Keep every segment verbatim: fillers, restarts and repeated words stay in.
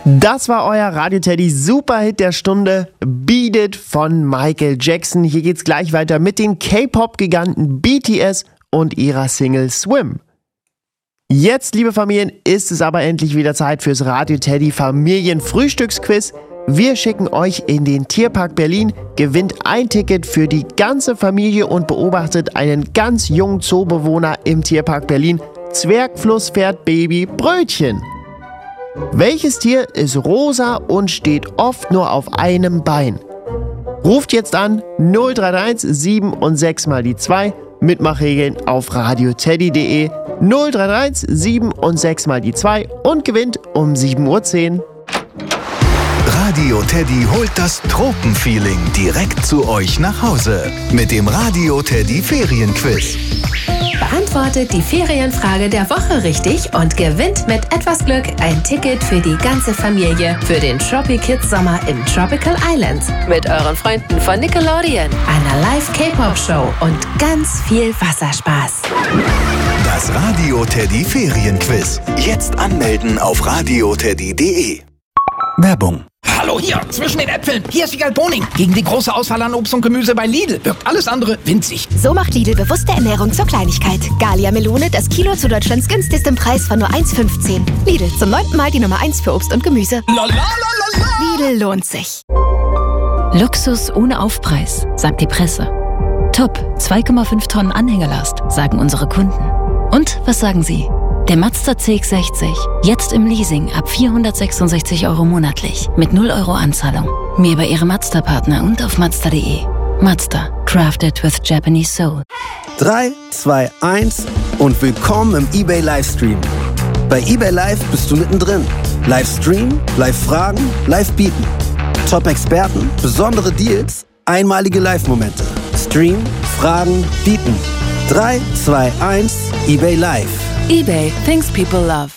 Das war euer Radio Teddy Superhit der Stunde, Beat It von Michael Jackson. Hier geht's gleich weiter mit den K-Pop-Giganten B T S und ihrer Single Swim. Jetzt, liebe Familien, ist es aber endlich wieder Zeit fürs Radio Teddy Familienfrühstücksquiz. Wir schicken euch in den Tierpark Berlin, gewinnt ein Ticket für die ganze Familie und beobachtet einen ganz jungen Zoobewohner im Tierpark Berlin, Zwergflusspferd-Baby Brötchen. Welches Tier ist rosa und steht oft nur auf einem Bein? Ruft jetzt an null drei eins sieben und sechs mal die zwei, Mitmachregeln auf radioteddy punkt de, null drei eins sieben und sechs mal die zwei und gewinnt um sieben Uhr zehn. Radio Teddy holt das Tropenfeeling direkt zu euch nach Hause mit dem Radio Teddy Ferienquiz. Beantwortet die Ferienfrage der Woche richtig und gewinnt mit etwas Glück ein Ticket für die ganze Familie für den Tropi Kids Sommer im Tropical Islands mit euren Freunden von Nickelodeon, einer Live-K-Pop-Show und ganz viel Wasserspaß. Das Radio Teddy Ferienquiz. Jetzt anmelden auf radioteddy punkt de. Werbung. Hallo hier, zwischen den Äpfeln. Hier ist Wiegald Boning. Gegen die große Auswahl an Obst und Gemüse bei Lidl wirkt alles andere winzig. So macht Lidl bewusste Ernährung zur Kleinigkeit. Gallia Melone, das Kilo zu Deutschlands günstigstem Preis von nur eins fünfzehn. Lidl, zum neunten Mal die Nummer eins für Obst und Gemüse. Lalalala. Lidl lohnt sich. Luxus ohne Aufpreis, sagt die Presse. Top, zwei Komma fünf Tonnen Anhängerlast, sagen unsere Kunden. Und was sagen Sie? Der Mazda C X sechzig, jetzt im Leasing ab vierhundertsechsundsechzig Euro monatlich, mit null Euro Anzahlung. Mehr bei Ihrem Mazda-Partner und auf mazda punkt de. Mazda, crafted with Japanese soul. drei, zwei, eins und willkommen im eBay Livestream. Bei eBay Live bist du mittendrin. Livestream, Live-Fragen, Live-Bieten. Top-Experten, besondere Deals, einmalige Live-Momente. Stream, Fragen, Bieten. drei, zwei, eins, eBay Live. eBay, things people love.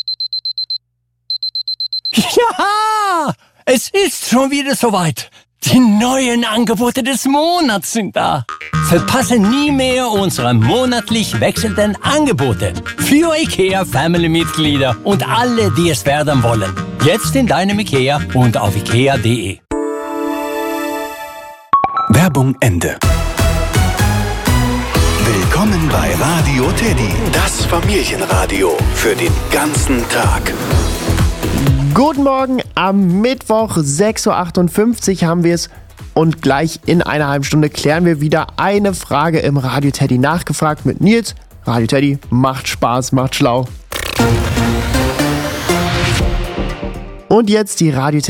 Ja, es ist schon wieder soweit. Die neuen Angebote des Monats sind da. Verpasse nie mehr unsere monatlich wechselnden Angebote für IKEA Family-Mitglieder und alle, die es werden wollen. Jetzt in deinem IKEA und auf ikea punkt de. Werbung Ende. Willkommen bei Radio Teddy, das Familienradio für den ganzen Tag. Guten Morgen, am Mittwoch sechs Uhr achtundfünfzig haben wir es und gleich in einer halben Stunde klären wir wieder eine Frage im Radio Teddy nachgefragt mit Nils. Radio Teddy macht Spaß, macht schlau. Und jetzt die Radio Teddy